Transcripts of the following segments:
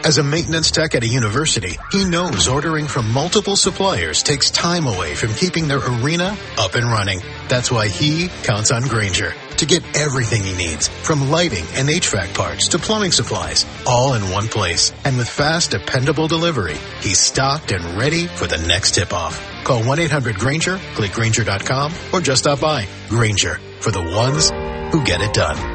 As a maintenance tech at a university, he knows ordering from multiple suppliers takes time away from keeping their arena up and running. That's why he counts on Grainger to get everything he needs, from lighting and HVAC parts to plumbing supplies, all in one place. And with fast, dependable delivery, he's stocked and ready for the next tip-off. Call 1-800-GRAINGER, click Grainger.com, or just stop by. Grainger, for the ones who get it done.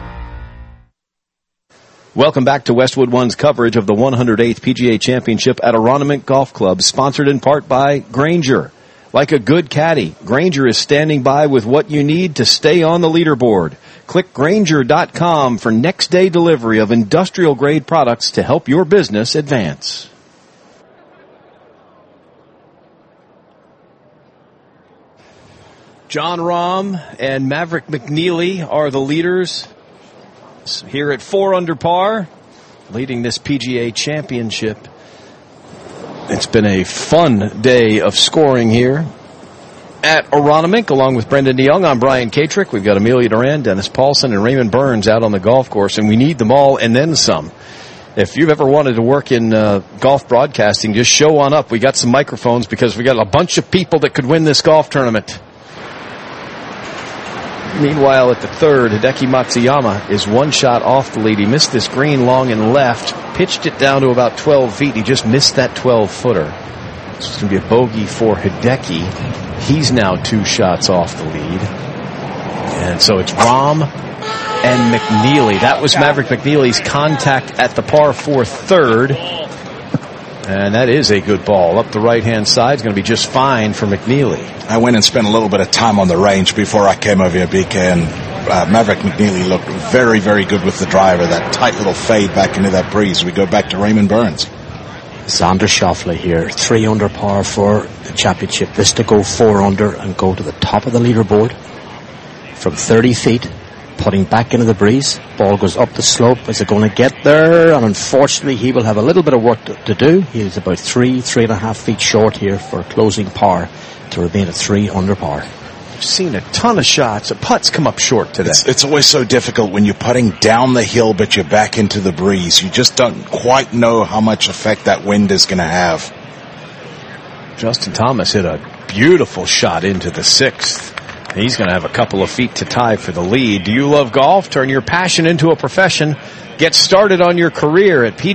Welcome back to Westwood One's coverage of the 108th PGA Championship at Aronimink Golf Club, sponsored in part by Grainger. Like a good caddy, Grainger is standing by with what you need to stay on the leaderboard. Click Grainger.com for next-day delivery of industrial-grade products to help your business advance. Jon Rahm and Maverick McNealy are the leaders here at 4 under par, leading this PGA Championship. It's been a fun day of scoring here at Aronimink, along with Brendan DeYoung. I'm Brian Katrick. We've got Amelia Duran, Dennis Paulson, and Raymond Burns out on the golf course, and we need them all and then some. If you've ever wanted to work in golf broadcasting, just show on up. We got some microphones because we got a bunch of people that could win this golf tournament. Meanwhile, at the third, Hideki Matsuyama is one shot off the lead. He missed this green long and left, pitched it down to about 12 feet. He just missed that 12-footer. This is going to be a bogey for Hideki. He's now 2 shots off the lead. And so it's Rahm and McNealy. That was Maverick McNealy's contact at the par 4 third. And that is a good ball. Up the right-hand side is going to be just fine for McNealy. I went and spent a little bit of time on the range before I came over here, BK, and Maverick McNealy looked very, very good with the driver. That tight little fade back into that breeze. We go back to Raymond Burns. Xander Schauffele here, 3 under par for the championship. This to go 4 under and go to the top of the leaderboard from 30 feet. Putting back into the breeze. Ball goes up the slope. Is it going to get there? And unfortunately, he will have a little bit of work to do. He is about 3.5 feet short here for closing par to remain at 3 under par. I've seen a ton of shots. The putts come up short today. It's always so difficult when you're putting down the hill, but you're back into the breeze. You just don't quite know how much effect that wind is going to have. Justin Thomas hit a beautiful shot into the 6th. He's going to have a couple of feet to tie for the lead. Do you love golf? Turn your passion into a profession. Get started on your career at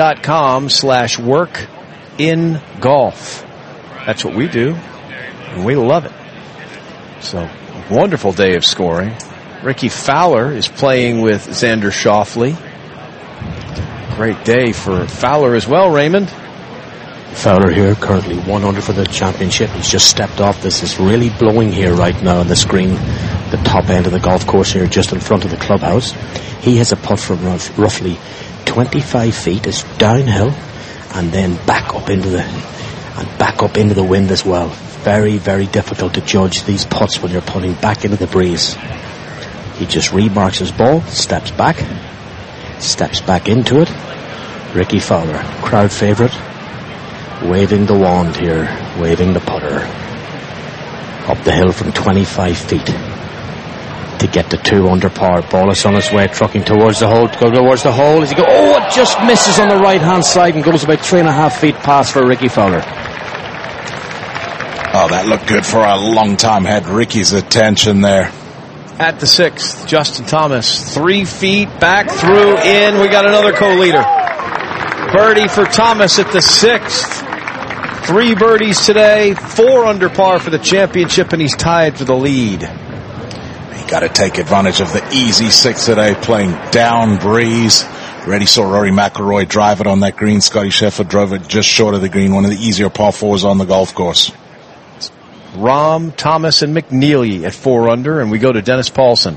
PGA.com/workingolf. That's what we do, and we love it. So, wonderful day of scoring. Ricky Fowler is playing with Xander Schauffele. Great day for Fowler as well, Raymond. Fowler here, currently 1 under for the championship. He's just stepped off. This is really blowing here right now on the screen, the top end of the golf course here, just in front of the clubhouse. He has a putt from roughly 25 feet. It's downhill, and then back up into the wind as well. Very, very difficult to judge these putts when you're putting back into the breeze. He just remarks his ball, steps back into it. Ricky Fowler, crowd favorite. Waving the wand here, waving the putter. Up the hill from 25 feet to get to 2 under par. Ball is on its way, trucking towards the hole. Go towards the hole. As he goes, it just misses on the right-hand side and goes about 3.5 feet past for Ricky Fowler. Oh, that looked good for a long time. Had Ricky's attention there. At the 6th, Justin Thomas, 3 feet back, through, in. We got another co-leader. Birdie for Thomas at the 6th. 3 birdies today, 4 under par for the championship, and he's tied for the lead. You got to take advantage of the easy 6 today, playing down breeze. Already saw Rory McIlroy drive it on that green. Scotty Scheffler drove it just short of the green, one of the easier par 4s on the golf course. Rahm, Thomas, and McNealy at 4 under, and we go to Dennis Paulson.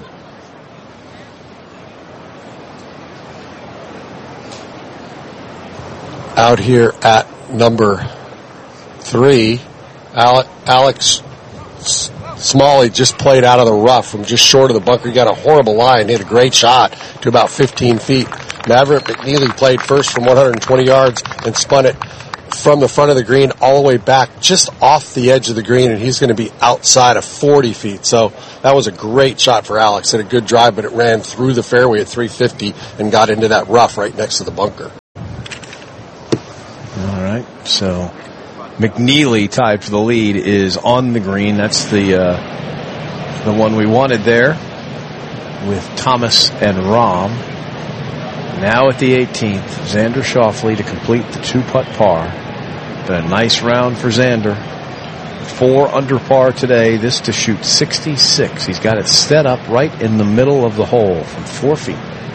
Out here at number 3, Alex Smalley just played out of the rough from just short of the bunker. He got a horrible line, hit a great shot to about 15 feet. Maverick McNealy played first from 120 yards and spun it from the front of the green all the way back just off the edge of the green, and he's going to be outside of 40 feet. So that was a great shot for Alex. Hit a good drive, but it ran through the fairway at 350 and got into that rough right next to the bunker. right, so McNeely tied for the lead is on the green. That's the one we wanted there with Thomas and Rahm. Now at the 18th, Xander Schauffele to complete the 2-putt par. Been a nice round for Xander. 4 under par today. This to shoot 66. He's got it set up right in the middle of the hole from 4 feet.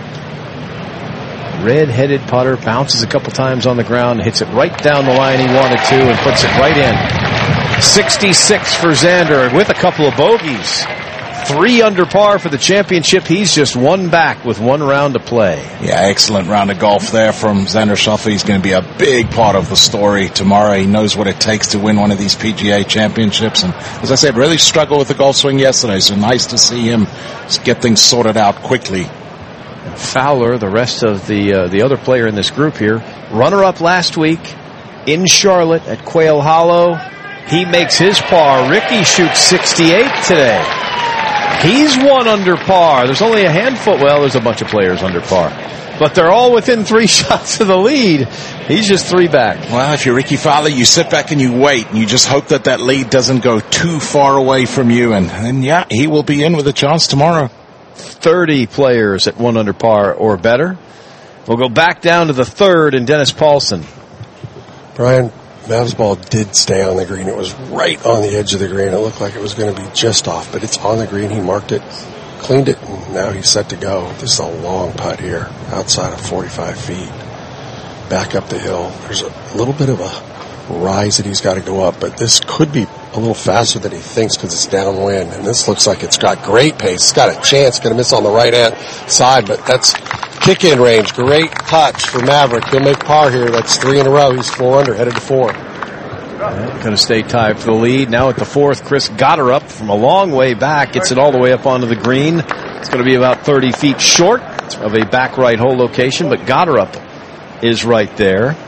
Red-headed putter, bounces a couple times on the ground, hits it right down the line he wanted to, and puts it right in. 66 for Xander with a couple of bogeys. 3 under par for the championship. He's just 1 back with 1 round to play. Yeah, excellent round of golf there from Xander Schauffele. He's going to be a big part of the story tomorrow. He knows what it takes to win one of these PGA championships. And as I said, really struggled with the golf swing yesterday. So nice to see him get things sorted out quickly. Fowler, the rest of the other player in this group here, runner-up last week in Charlotte at Quail Hollow. He makes his par. Ricky shoots 68 today. He's 1 under par. There's only a handful. Well, there's a bunch of players under par, but they're all within 3 shots of the lead. He's just 3 back. Well, if you're Ricky Fowler, you sit back and you wait, and you just hope that that lead doesn't go too far away from you. And yeah, he will be in with a chance tomorrow. 30 players at 1 under par or better. We'll go back down to the 3rd and Dennis Paulson. Brian, Mav's ball did stay on the green. It was right on the edge of the green. It looked like it was going to be just off, but it's on the green. He marked it, cleaned it, and now he's set to go. This is a long putt here, outside of 45 feet. Back up the hill. There's a little bit of a rise that he's got to go up, but this could be a little faster than he thinks because it's downwind, and this looks like it's got great pace. It's got a chance. Going to miss on the right-hand side, but that's kick-in range. Great touch for Maverick. He'll make par here. That's 3 in a row. He's 4 under, headed to 4. Going to stay tied for the lead. Now at the 4th, Chris Gotterup from a long way back gets it all the way up onto the green. It's going to be about 30 feet short of a back right hole location, but Gotterup is right there.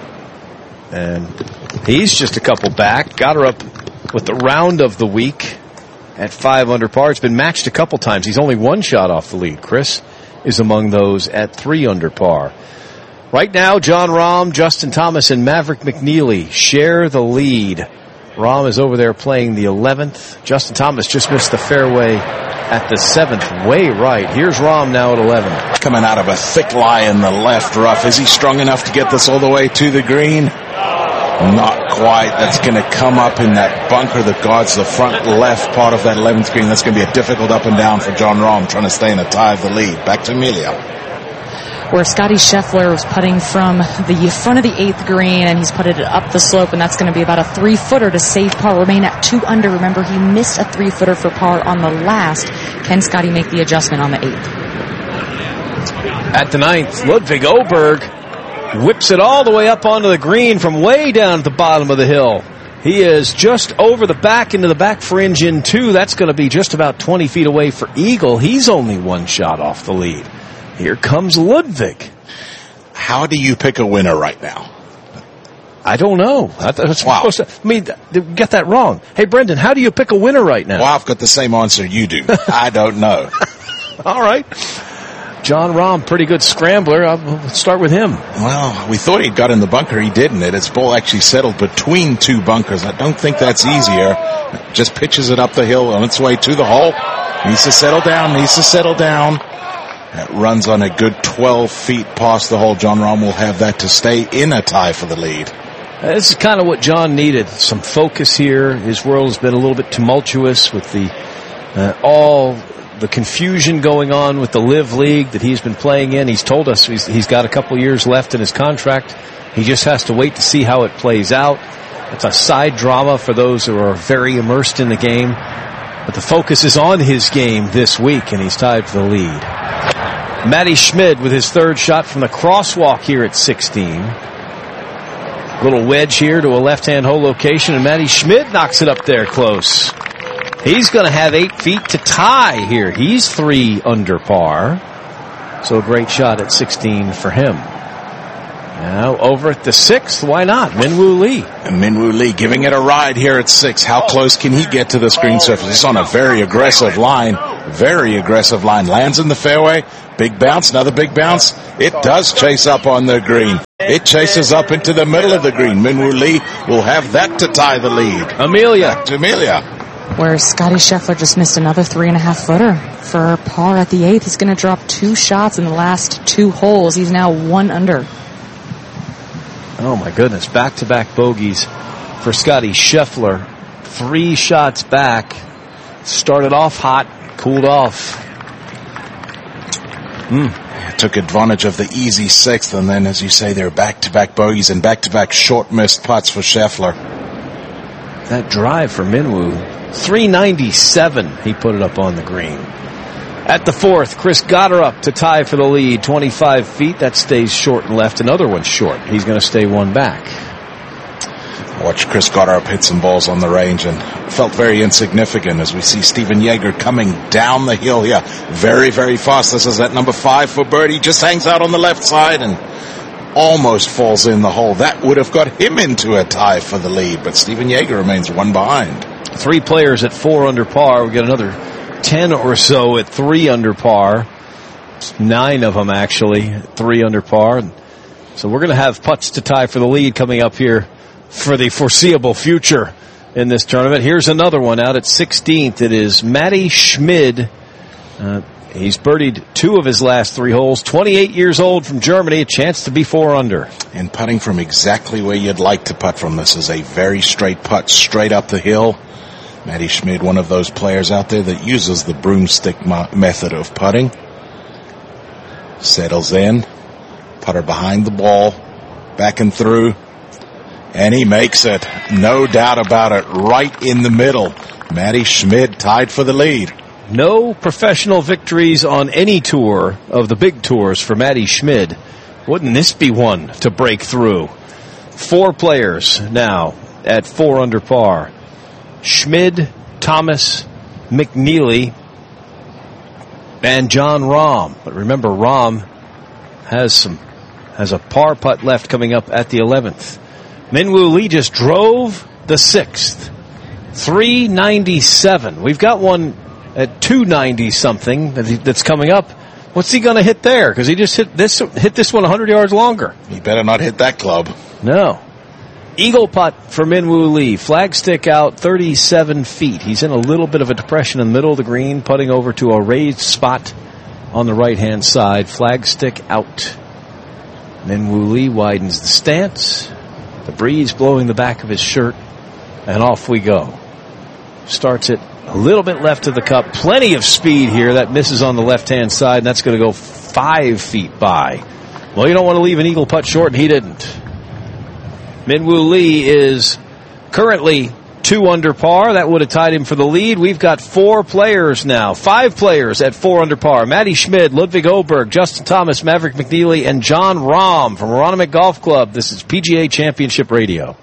And he's just a couple back. Gotterup with the round of the week at 5 under par. It's been matched a couple times. He's only 1 shot off the lead. Chris is among those at 3 under par. Right now, Jon Rahm, Justin Thomas, and Maverick McNeely share the lead. Rahm is over there playing the 11th. Justin Thomas just missed the fairway at the 7th, way right. Here's Rahm now at 11. Coming out of a thick lie in the left rough. Is he strong enough to get this all the way to the green? Not quite. That's going to come up in that bunker that guards the front left part of that 11th green. That's going to be a difficult up and down for Jon Rahm, trying to stay in a tie of the lead. Back to Amelia. Where Scotty Scheffler was putting from the front of the 8th green, and he's putted it up the slope, and that's going to be about a 3-footer to save par, remain at 2 under. Remember, he missed a 3-footer for par on the last. Can Scotty make the adjustment on the 8th? At the 9th, Ludwig Oberg whips it all the way up onto the green from way down at the bottom of the hill. He is just over the back into the back fringe in 2. That's going to be just about 20 feet away for Eagle. He's only 1 shot off the lead. Here comes Ludwig. How do you pick a winner right now? I don't know. Wow. Get that wrong. Hey, Brendan, how do you pick a winner right now? Well, I've got the same answer you do. I don't know. All right. Jon Rahm, pretty good scrambler. Let's start with him. Well, we thought he got in the bunker. He didn't. His ball actually settled between 2 bunkers. I don't think that's easier. Just pitches it up the hill on its way to the hole. Needs to settle down. That runs on a good 12 feet past the hole. Jon Rahm will have that to stay in a tie for the lead. This is kind of what John needed. Some focus here. His world has been a little bit tumultuous with all the confusion going on with the LIV League that he's been playing in. He's told us he's got a couple years left in his contract. He just has to wait to see how it plays out. It's a side drama for those who are very immersed in the game. But the focus is on his game this week, and he's tied for the lead. Matty Schmid with his 3rd shot from the crosswalk here at 16. Little wedge here to a left-hand hole location, and Matty Schmid knocks it up there close. He's going to have 8 feet to tie here. He's 3 under par. So a great shot at 16 for him. Now over at the 6th, why not? Minwoo Lee. And Minwoo Lee giving it a ride here at 6. How close can he get to the screen surface? He's on a very aggressive line. Very aggressive line. Lands in the fairway. Big bounce, another big bounce. It does chase up on the green. It chases up into the middle of the green. Minwoo Lee will have that to tie the lead. Amelia. To Amelia. Where Scotty Scheffler just missed another 3.5 footer for par at the 8th. He's going to drop 2 shots in the last 2 holes. He's now 1 under. Oh my goodness, back-to-back bogeys for Scotty Scheffler. 3 shots back. Started off hot, cooled off. Took advantage of the easy 6th, and then, as you say, there are back-to-back bogeys and back-to-back short-missed putts for Scheffler. That drive for Minwoo. 397, he put it up on the green. At the 4th, Chris Gotterup to tie for the lead. 25 feet, that stays short and left. Another one short. He's going to stay 1 back. Watch Chris Gotterup hit some balls on the range and felt very insignificant as we see Stephen Jaeger coming down the hill here very, very fast. This is at number 5 for birdie. Just hangs out on the left side and almost falls in the hole. That would have got him into a tie for the lead, but Stephen Jaeger remains 1 behind. 3 players at 4 under par. We got another 10 or so at 3 under par. 9 of them actually at 3 under par. So we're going to have putts to tie for the lead coming up here for the foreseeable future in this tournament. Here's another one out at 16th. It is Matty Schmid. He's birdied 2 of his last 3 holes. 28 years old from Germany. A chance to be 4 under. And putting from exactly where you'd like to putt from. This is a very straight putt, straight up the hill. Matty Schmid, one of those players out there that uses the broomstick method of putting. Settles in. Putter behind the ball. Back and through. And he makes it. No doubt about it. Right in the middle. Matty Schmid tied for the lead. No professional victories on any tour of the big tours for Matty Schmid. Wouldn't this be one to break through? 4 players now at 4 under par. Schmid, Thomas, McNeely, and John Rahm. But remember, Rahm has a par putt left coming up at the 11th. Minwoo Lee just drove the 6th. 397. We've got one at 290 something that's coming up. What's he going to hit there? Because he just hit this one 100 yards longer. He better not hit that club. No. Eagle putt for Minwoo Lee. Flag stick out 37 feet. He's in a little bit of a depression in the middle of the green, putting over to a raised spot on the right-hand side. Flag stick out. Minwoo Lee widens the stance. The breeze blowing the back of his shirt. And off we go. Starts it a little bit left of the cup. Plenty of speed here. That misses on the left-hand side, and that's going to go 5 feet by. Well, you don't want to leave an eagle putt short, and he didn't. Minwoo Lee is currently 2 under par. That would have tied him for the lead. We've got 4 players now. 5 players at 4 under par. Matty Schmid, Ludwig Oberg, Justin Thomas, Maverick McNeely, and John Rahm from Aronimink Golf Club. This is PGA Championship Radio.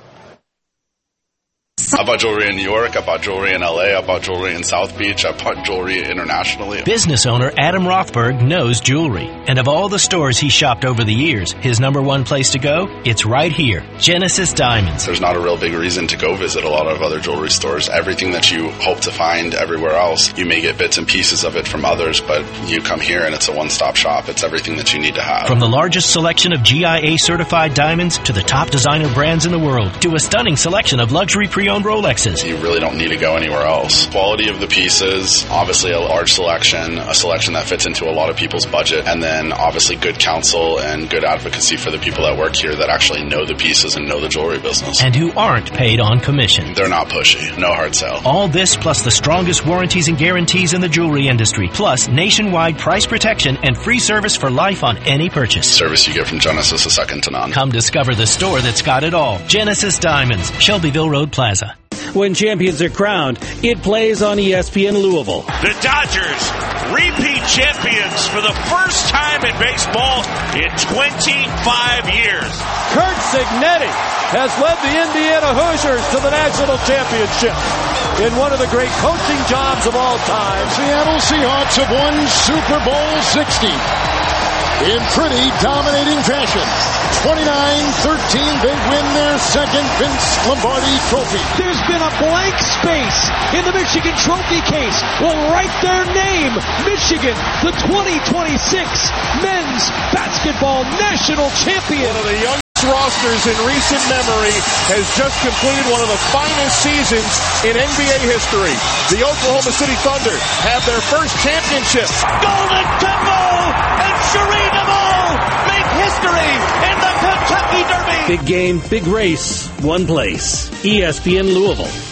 I bought jewelry in New York, I bought jewelry in LA, I bought jewelry in South Beach, I bought jewelry internationally. Business owner Adam Rothberg knows jewelry. And of all the stores he shopped over the years, his number 1 place to go? It's right here, Genesis Diamonds. There's not a real big reason to go visit a lot of other jewelry stores. Everything that you hope to find everywhere else, you may get bits and pieces of it from others, but you come here and it's a one-stop shop. It's everything that you need to have. From the largest selection of GIA certified diamonds to the top designer brands in the world to a stunning selection of luxury pre-owned Rolexes. You really don't need to go anywhere else. Quality of the pieces, obviously a large selection, a selection that fits into a lot of people's budget, and then obviously good counsel and good advocacy for the people that work here that actually know the pieces and know the jewelry business. And who aren't paid on commission. They're not pushy. No hard sell. All this plus the strongest warranties and guarantees in the jewelry industry, plus nationwide price protection and free service for life on any purchase. Service you get from Genesis is second to none. Come discover the store that's got it all. Genesis Diamonds, Shelbyville Road Plaza. When champions are crowned, it plays on ESPN Louisville. The Dodgers, repeat champions for the first time in baseball in 25 years. Curt Cignetti has led the Indiana Hoosiers to the national championship in one of the great coaching jobs of all time. Seattle Seahawks have won Super Bowl 60. in pretty dominating fashion. 29-13, they win their second Vince Lombardi trophy. There's been a blank space in the Michigan trophy case. Will write their name, Michigan, the 2026 men's basketball national champion. One of the youngest rosters in recent memory has just completed one of the finest seasons in NBA history. The Oklahoma City Thunder have their first championship. Golden Temple and Cherie DeVol make history in the Kentucky Derby. Big game, big race, one place. ESPN Louisville.